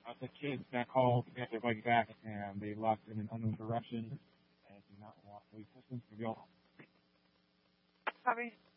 The kids got called to get their bike back, and they left in an unknown direction and do not want police assistance. Copy.